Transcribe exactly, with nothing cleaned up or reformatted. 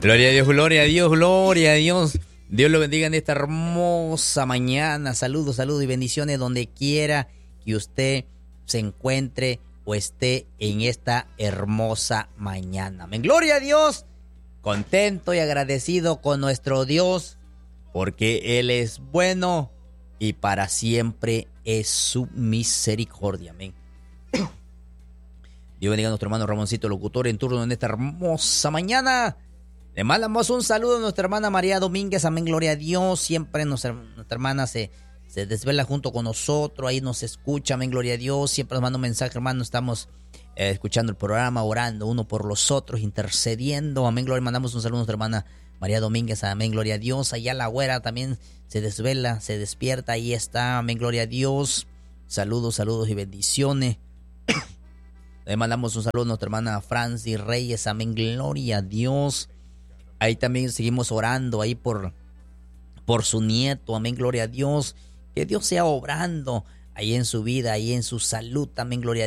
Gloria a Dios, gloria a Dios, gloria a Dios. Dios lo bendiga en esta hermosa mañana. Saludos, saludos y bendiciones donde quiera que usted se encuentre o esté en esta hermosa mañana. Amén. Gloria a Dios. Contento y agradecido con nuestro Dios porque Él es bueno y para siempre es su misericordia. Amén. Dios bendiga a nuestro hermano Ramoncito, locutor en turno en esta hermosa mañana. Le mandamos un saludo a nuestra hermana María Domínguez. Amén, gloria a Dios. Siempre nuestra, nuestra hermana se, se desvela junto con nosotros. Ahí nos escucha, amén, gloria a Dios. Siempre nos manda un mensaje, hermano. Estamos eh, escuchando el programa, orando uno por los otros, intercediendo. Amén, gloria. Mandamos un saludo a nuestra hermana María Domínguez. Amén, gloria a Dios. Allá la güera también se desvela, se despierta. Ahí está, amén, gloria a Dios. Saludos, saludos y bendiciones. Le mandamos un saludo a nuestra hermana Francis Reyes. Amén, gloria a Dios. Ahí también seguimos orando ahí por, por su nieto. Amén, gloria a Dios. Que Dios sea obrando ahí en su vida, ahí en su salud. Amén, gloria a Dios.